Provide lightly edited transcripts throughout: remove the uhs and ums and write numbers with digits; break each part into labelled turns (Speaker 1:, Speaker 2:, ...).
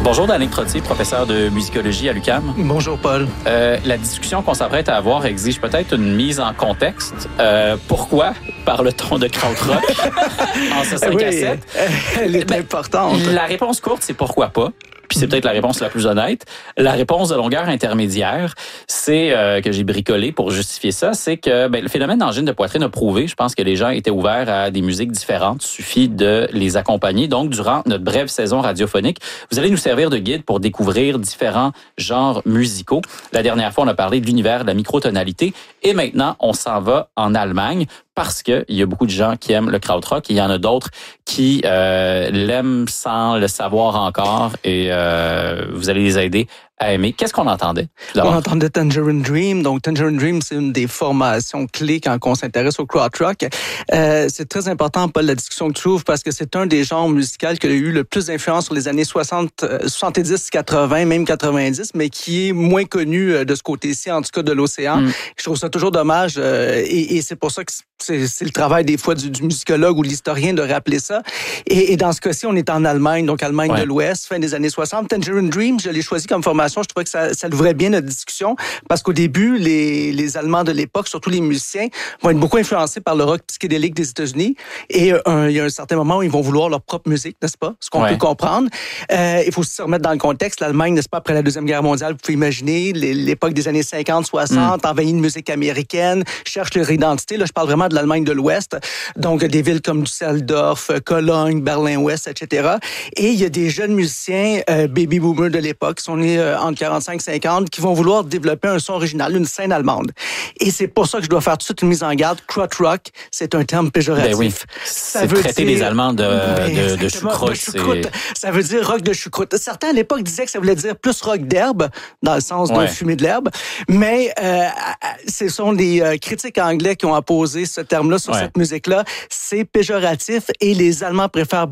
Speaker 1: Bonjour, Danick Trottier, professeur de musicologie à l'UQAM.
Speaker 2: Bonjour, Paul.
Speaker 1: La discussion qu'on s'apprête à avoir exige peut-être une mise en contexte. Pourquoi parle-t-on de krautrock en ce 5 à 7?
Speaker 2: Elle est importante.
Speaker 1: La réponse courte, c'est pourquoi pas. Puis c'est peut-être la réponse la plus honnête. La réponse de longueur intermédiaire, c'est que j'ai bricolé pour justifier ça, c'est que le phénomène d'angine de poitrine a prouvé, je pense que les gens étaient ouverts à des musiques différentes, il suffit de les accompagner. Donc, durant notre brève saison radiophonique, vous allez nous servir de guide pour découvrir différents genres musicaux. La dernière fois, on a parlé de l'univers de la microtonalité et maintenant, on s'en va en Allemagne parce qu'il y a beaucoup de gens qui aiment le krautrock et il y en a d'autres qui l'aiment sans le savoir encore et vous allez les aider à aimer. Qu'est-ce qu'on entendait?
Speaker 2: On entendait Tangerine Dream. Donc, Tangerine Dream, c'est une des formations clés quand on s'intéresse au krautrock. C'est très important, Paul, la discussion que tu ouvres, parce que c'est un des genres musicaux qui a eu le plus d'influence sur les années 60, 70, 80, même 90, mais qui est moins connu de ce côté-ci, en tout cas de l'océan. Je trouve ça toujours dommage et c'est pour ça que c'est le travail des fois du musicologue ou de l'historien de rappeler ça. Et dans ce cas-ci, on est en Allemagne, donc Allemagne de l'Ouest, fin des années 60. Tangerine Dream, je l'ai choisi comme formation. Je trouvais que ça ouvrait bien notre discussion parce qu'au début, les Allemands de l'époque, surtout les musiciens, vont être beaucoup influencés par le rock psychédélique des États-Unis. Et il y a un certain moment où ils vont vouloir leur propre musique, n'est-ce pas? Ce qu'on peut comprendre. Il faut se remettre dans le contexte. L'Allemagne, n'est-ce pas, après la Deuxième Guerre mondiale, vous pouvez imaginer l'époque des années 50, 60, envahie de musique américaine, cherche leur identité. Là, je parle vraiment de l'Allemagne de l'Ouest. Donc, des villes comme Düsseldorf, Cologne, Berlin-Ouest, etc. Et il y a des jeunes musiciens, baby boomers de l'époque, qui sont nés entre 45-50, qui vont vouloir développer un son original, une scène allemande. Et c'est pour ça que je dois faire tout de suite une mise en garde. Krautrock, c'est un terme péjoratif.
Speaker 1: Ben oui. Ça veut traiter les Allemands de choucroute.
Speaker 2: Ça veut dire rock de choucroute. Certains, à l'époque, disaient que ça voulait dire plus rock d'herbe, dans le sens de fumer de l'herbe. Mais ce sont des critiques anglais qui ont apposé ce terme-là sur cette musique-là. C'est péjoratif et les Allemands préfèrent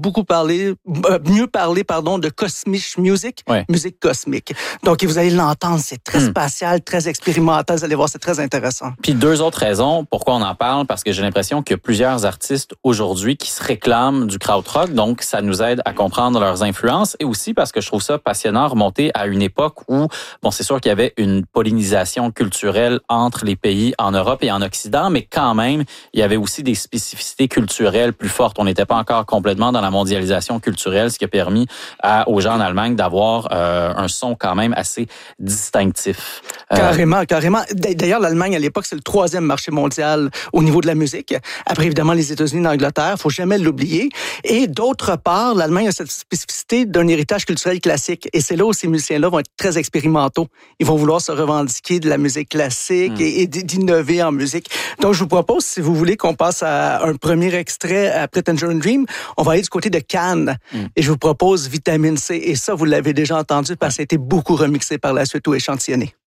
Speaker 2: mieux parler de cosmic music, musique cosmique. Donc, vous allez l'entendre, c'est très spatial, très expérimental. Vous allez voir, c'est très intéressant.
Speaker 1: Puis deux autres raisons pourquoi on en parle, parce que j'ai l'impression qu'il y a plusieurs artistes aujourd'hui qui se réclament du krautrock, donc ça nous aide à comprendre leurs influences, et aussi parce que je trouve ça passionnant remonter à une époque où, c'est sûr qu'il y avait une pollinisation culturelle entre les pays en Europe et en Occident, mais quand même, il y avait aussi des spécificités culturelles plus fortes. On n'était pas encore complètement dans la mondialisation culturelle, ce qui a permis aux gens en Allemagne d'avoir un son quand même assez distinctif.
Speaker 2: Carrément. D'ailleurs, l'Allemagne, à l'époque, c'est le 3e marché mondial au niveau de la musique. Après, évidemment, les États-Unis et l'Angleterre, faut jamais l'oublier. Et d'autre part, l'Allemagne a cette spécificité d'un héritage culturel classique. Et c'est là où ces musiciens-là vont être très expérimentaux. Ils vont vouloir se revendiquer de la musique classique et d'innover en musique. Donc, je vous propose, si vous voulez, qu'on passe à un premier extrait après Tangerine Dream. On va aller du côté de Cannes. Et je vous propose Vitamine C. Et ça, vous l'avez déjà entendu parce que ça a été beaucoup remixé par la suite ou échantillonné.